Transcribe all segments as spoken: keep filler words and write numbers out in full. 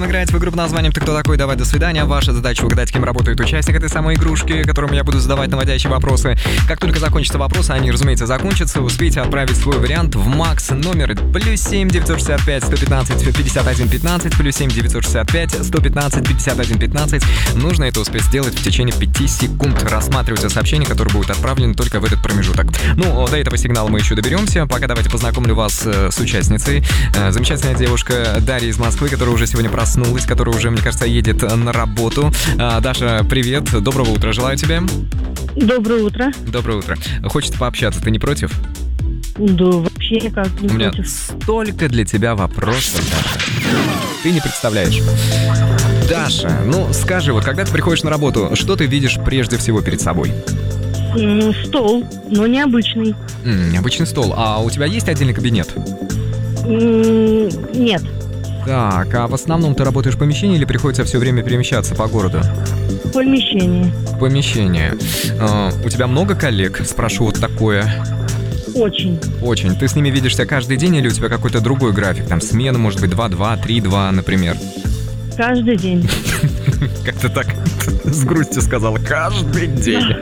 Играть в игру под названием «Ты кто такой? Давай, до свидания». Ваша задача угадать, кем работает участник этой самой игрушки, которому я буду задавать наводящие вопросы. Как только закончатся вопросы, они, разумеется, закончатся, успейте отправить свой вариант в Макс номер плюс семь девятьсот шестьдесят пять сто пятнадцать пятьдесят один пятнадцать, плюс семь девятьсот шестьдесят пять сто пятнадцать пятьдесят один пятнадцать. Нужно это успеть сделать в течение пяти секунд. Рассматривайте сообщения, которые будут отправлены только в этот промежуток. Ну, до этого сигнала мы еще доберемся. Пока давайте познакомлю вас с участницей. Замечательная девушка Дарья из Москвы, которая уже сегодня проснулась. Которая уже, мне кажется, едет на работу. Даша, привет, доброго утра желаю тебе. Доброе утро. Доброе утро. Хочется пообщаться, ты не против? Да, вообще никак не У меня против. столько для тебя вопросов, Даша. Ты не представляешь. Даша, ну скажи, вот когда ты приходишь на работу, что ты видишь прежде всего перед собой? М, Стол, но необычный. М, обычный стол. А у тебя есть отдельный кабинет? М, Нет, Так, а в основном ты работаешь в помещении или приходится все время перемещаться по городу? в помещении. Помещение. А, у тебя много коллег? Спрошу вот такое. Очень. Очень. Ты с ними видишься каждый день или у тебя какой-то другой график? Там смена, может быть, два-два, три-два, например. Каждый день. Как-то так с грустью сказала. Каждый день.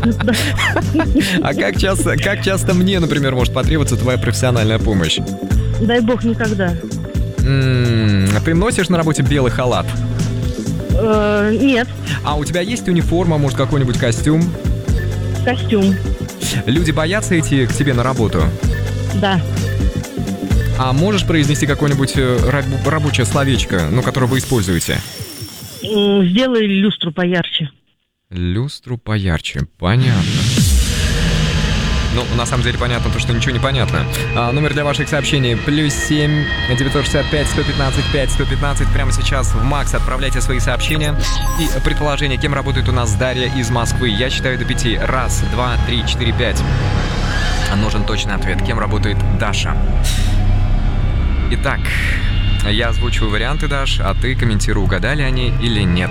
А как часто, как часто мне, например, может потребоваться твоя профессиональная помощь? Дай бог никогда. М-м, ты носишь на работе белый халат? Э, Нет, А у тебя есть униформа, может, какой-нибудь костюм? костюм. Люди боятся идти к тебе на работу? Да. А можешь произнести какое-нибудь э, раб- рабочее словечко, ну, которое вы используете? М, Сделай люстру поярче. Люстру поярче, понятно. Ну, на самом деле понятно то, что ничего не понятно. А, номер для ваших сообщений плюс семь девятьсот шестьдесят пять сто пятнадцать пять сто пятнадцать. Прямо сейчас в Макс отправляйте свои сообщения и предположение, кем работает у нас Дарья из Москвы. Я считаю до пяти. Раз, два, три, четыре, пять. Нужен точный ответ. Кем работает Даша? Итак, я озвучиваю варианты, Даш, а ты комментируй, угадали они или нет.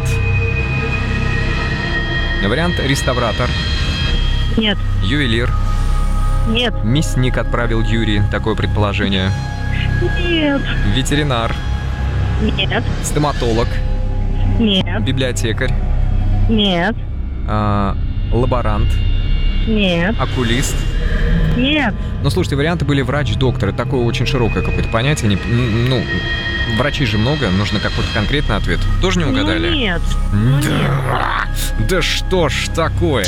Вариант реставратор, Нет, ювелир, нет, мясник отправил Юрий, такое предположение. нет, Ветеринар, нет, стоматолог, нет, библиотекарь, нет, а, лаборант, нет, окулист. нет. Ну, слушайте, варианты были врач-доктор. Это такое очень широкое какое-то понятие. Не- м, ну, врачей же много, нужно какой-то конкретный ответ. Тоже не угадали? Ну, нет. Ну, нет. Да, да что ж такое?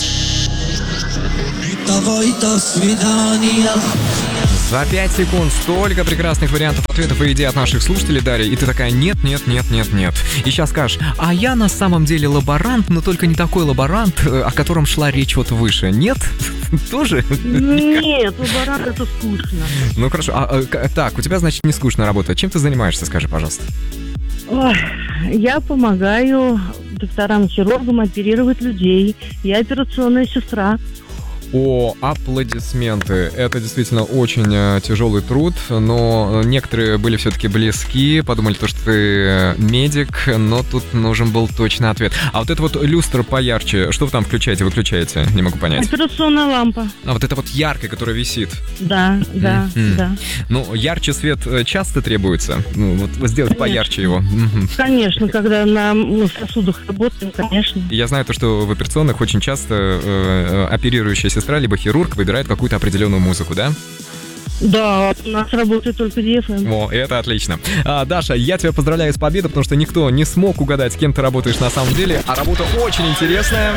Давай, до свидания. За пять секунд столько прекрасных вариантов ответов и идей от наших слушателей, Дарья. И ты такая, нет, нет, нет, нет, нет. И сейчас скажешь, а я на самом деле лаборант, но только не такой лаборант, э, о котором шла речь вот выше. Нет? Тоже? Нет, лаборант это скучно. Ну хорошо, а, а, к- так, у тебя, значит, не скучно работать. Чем ты занимаешься, скажи, пожалуйста? Ой, я помогаю докторам-хирургам оперировать людей. Я операционная сестра. О, аплодисменты. Это действительно очень э, тяжелый труд, но некоторые были все-таки близки, подумали, то, что ты э, медик, но тут нужен был точный ответ. А вот это вот люстра поярче, что вы там включаете, выключаете? Не могу понять. Операционная лампа. А вот это вот яркое, которое висит. Да, да, Мгм. да. Ну, ярче свет э, часто требуется. Ну, вот вот сделать Конечно. поярче его. Мгм. Конечно, когда на м, сосудах работаем, конечно. Я знаю то, что в операционных очень часто э, э, оперирующая сестра либо хирург выбирает какую-то определенную музыку, да? Да, у нас работает только ди эф эм. О, это отлично. А, Даша, я тебя поздравляю с победой, потому что никто не смог угадать, с кем ты работаешь на самом деле, а работа очень интересная.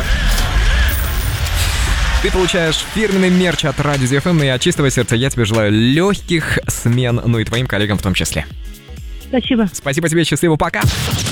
Ты получаешь фирменный мерч от Радио ди эф эм, и от чистого сердца я тебе желаю легких смен, ну и твоим коллегам в том числе. Спасибо. Спасибо тебе, счастливо, пока!